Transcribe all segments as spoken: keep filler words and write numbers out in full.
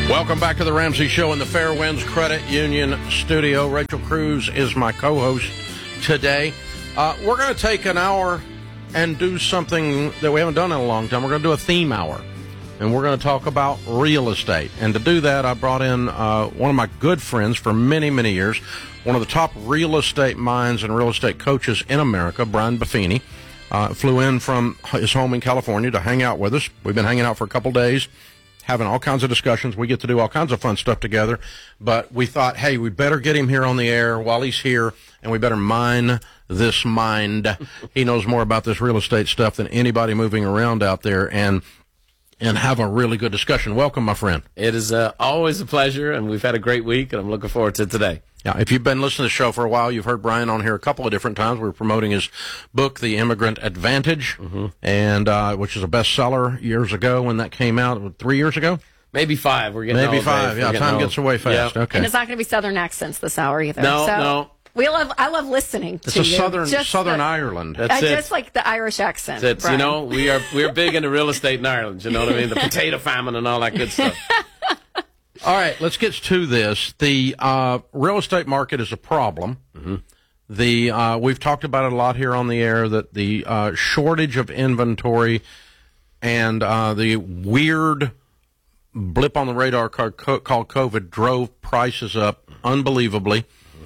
Welcome back to the Ramsey Show in the Fairwinds Credit Union studio. Rachel Cruz is my co-host today. Uh, we're going to take an hour and do something that we haven't done in a long time. We're going to do a theme hour, and we're going to talk about real estate. And to do that, I brought in uh, one of my good friends for many, many years, one of the top real estate minds and real estate coaches in America, Brian Buffini. Uh, flew in from his home in California to hang out with us. We've been hanging out for a couple days, having all kinds of discussions. We get to do all kinds of fun stuff together. But we thought, hey, we better get him here on the air while he's here, and we better mine this mind. He knows more about this real estate stuff than anybody moving around out there, and and have a really good discussion. Welcome, my friend. It is uh, always a pleasure, and we've had a great week, and I'm looking forward to today. Yeah, if you've been listening to the show for a while, you've heard Brian on here a couple of different times. We were promoting his book, The Immigrant Advantage, mm-hmm. and uh, which is a bestseller years ago when that came out, three years ago? Maybe five. We're getting Maybe old, five. Dave. Yeah, time old. gets away fast. Yep. Okay. And it's not going to be Southern accents this hour either. No, so no. We love. I love listening to It's you. a southern Just Southern the, Ireland. That's I it. just like the Irish accent. That's it. You Brian. know, we are we're big into real estate in Ireland. You know what I mean? The potato famine and all that good stuff. All right, let's get to this. The uh, real estate market is a problem. Mm-hmm. The uh, we've talked about it a lot here on the air, that the uh, shortage of inventory and uh, the weird blip on the radar called COVID drove prices up unbelievably,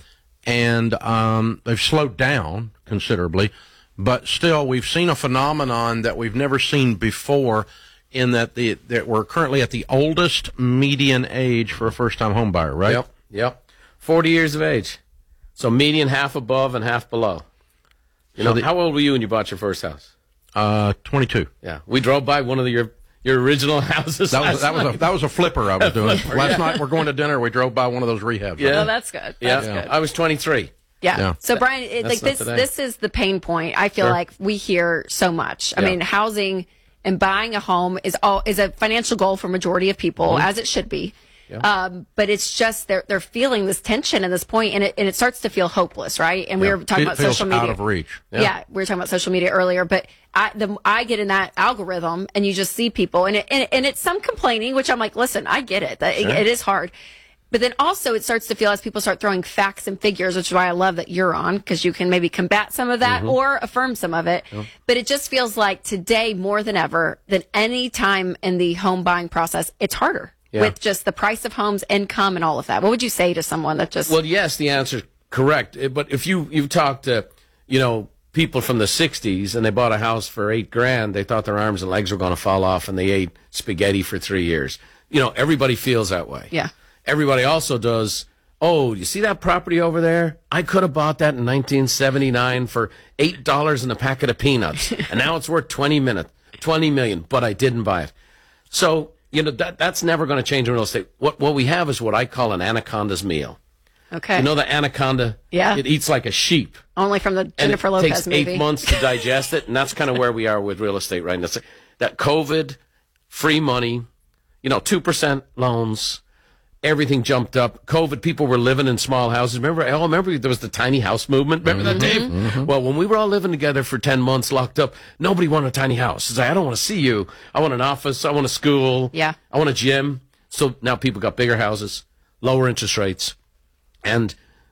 and um, they've slowed down considerably. But still, we've seen a phenomenon that we've never seen before, in that the that we're currently at the oldest median age for a first-time home buyer, right? Yep, yep. forty years of age. So median half above and half below. You So know, the- how old were you when you bought your first house? Uh, twenty-two. Yeah, we drove by one of the, your your original houses. That was last that was a night. that was a flipper I was doing. Flipper, Last yeah. night we're going to dinner. We drove by one of those rehabs. Yeah. Oh, that's good. Yeah, That's good. I was twenty-three. Yeah. Yeah. So Brian, it, That's like not this, today. this is the pain point. I feel Sure. like we hear so much. I Yeah. mean, housing and buying a home is all is a financial goal for majority of people, Mm-hmm. as it should be. Yeah. Um, but it's just they're they're feeling this tension at this point, and it and it starts to feel hopeless, right? And we were talking It about feels social media. out of reach. Yeah. we were talking about social media earlier, but I the I get in that algorithm, and you just see people, and it, and, it, and it's some complaining, which I'm like, listen, I get it, that it, it is hard. But then also it starts to feel, as people start throwing facts and figures, which is why I love that you're on, because you can maybe combat some of that or affirm some of it. But it just feels like today, more than ever, than any time in the home buying process, it's harder Yeah. with just the price of homes, income, and all of that. What would you say to someone that just... Well, yes, the answer is correct. Eh, But if you you've talked to, you know, people from the sixties and they bought a house for eight grand, they thought their arms and legs were going to fall off, and they ate spaghetti for three years. You know, everybody feels that way. Yeah. Everybody also does. Oh, you see that property over there? I could have bought that in nineteen seventy-nine for eight dollars and a packet of peanuts, and now it's worth twenty minute, twenty million. But I didn't buy it. So you know that that's never going to change in real estate. What what we have is what I call an anaconda's meal. Okay. You know the anaconda? Yeah. It eats like a sheep. Only from the And Jennifer it Lopez takes movie. eight months to digest it, and that's kind of where we are with real estate right now. It's that COVID, free money, you know, two percent loans, everything jumped up. COVID, people were living in small houses. Remember, I remember there was the tiny house movement. Remember that, Dave? Mm-hmm. Well, when we were all living together for ten months locked up, nobody wanted a tiny house. It's like, I don't want to see you. I want an office. I want a school. Yeah. I want a gym. So now people got bigger houses, lower interest rates, and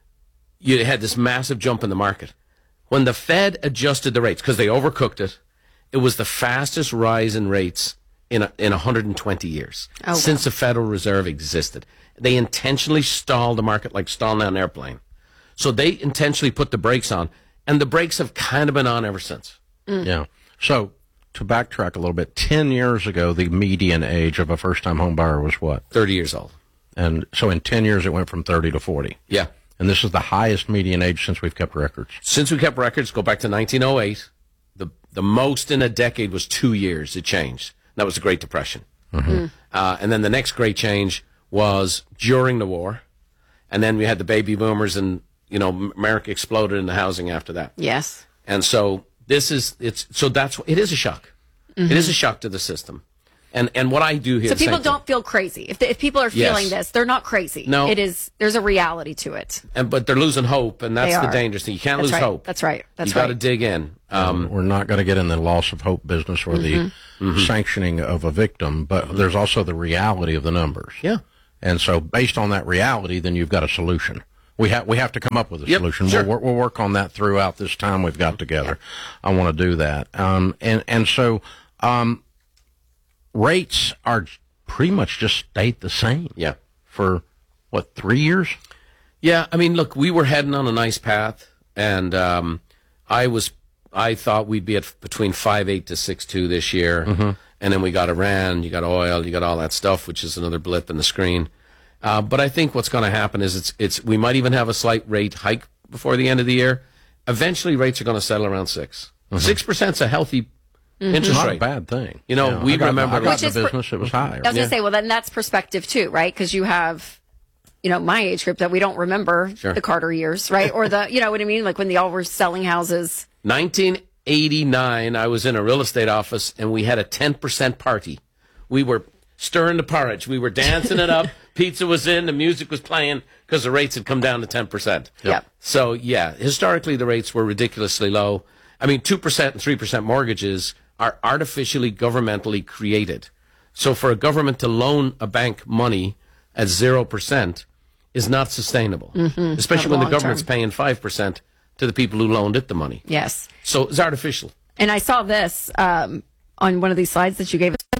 you had this massive jump in the market. When the Fed adjusted the rates, because they overcooked it, it was the fastest rise in rates in a, in one hundred twenty years Oh, wow. since the Federal Reserve existed. They intentionally stalled the market like stalling an airplane. So they intentionally put the brakes on, and the brakes have kind of been on ever since. Yeah. So to backtrack a little bit, ten years ago, the median age of a first-time home buyer was what? thirty years old. And so in ten years, it went from thirty to forty. Yeah. And this is the highest median age since we've kept records. Since we kept records, go back to nineteen oh eight, the, the most in a decade was two years. It changed. That was the Great Depression. Mm-hmm. Uh, and then the next great change was during the war. And then we had the baby boomers, and, you know, America exploded in the housing after that. Yes. And so this is, it's, so that's, it is a shock. Mm-hmm. It is a shock to the system. And, and what I do here. So the same people thing. don't feel crazy. If, the, if people are feeling Yes. this, they're not crazy. No. It is, there's a reality to it. And, but they're losing hope, and that's They the are. dangerous thing. You can't That's lose right. hope. That's right. That's you got to right. dig in. Um, We're not going to get in the loss of hope business or the Mm-hmm. sanctioning of a victim, but there's also the reality of the numbers. yeah. And so based on that reality, then you've got a solution. We have we have to come up with a Yep, solution. sure. We'll, we'll work on that throughout this time we've got together. I want to do that. Um, and and so um, rates are pretty much just stayed the same. Yeah. For what, three years? Yeah, I mean, look, we were heading on a nice path, and um, I was, I thought we'd be at between five eight to six two this year, mm-hmm. and then we got Iran, you got oil, you got all that stuff, which is another blip in the screen. Uh, but I think what's going to happen is it's it's we might even have a slight rate hike before the end of the year. Eventually, rates are going to settle around six. Six mm-hmm. percent is a healthy mm-hmm. interest Not rate. a bad thing. You know, yeah, we I got, remember I got Which the is business; it was high. I was going to Yeah. say, well, then that's perspective too, right? Because you have, you know, my age group that we don't remember Sure. the Carter years, right? Or the, you know what I mean? Like when they all were selling houses. nineteen eighty-nine, I was in a real estate office, and we had a ten percent party. We were stirring the porridge. We were dancing it up. Pizza was in. The music was playing because the rates had come down to ten percent. Yep. So, yeah, historically, the rates were ridiculously low. I mean, two percent and three percent mortgages are artificially governmentally created. So for a government to loan a bank money at zero percent is not sustainable, mm-hmm. especially Not when the long government's term. paying five percent to the people who loaned it the money. Yes. So it's artificial. And I saw this um, on one of these slides that you gave us.